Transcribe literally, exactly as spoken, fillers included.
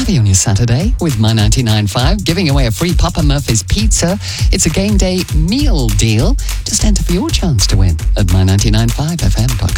heavy on your Saturday with My ninety-nine point five, giving away a free Papa Murphy's pizza. It's a game day meal deal. Just enter for your chance to win at my ninety-nine point five f m dot com.